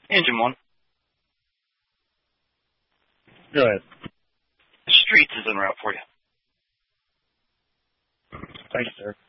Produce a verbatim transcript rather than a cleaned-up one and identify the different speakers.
Speaker 1: Engine one.
Speaker 2: Go ahead.
Speaker 1: Streets is en route for you.
Speaker 2: Thank you, sir.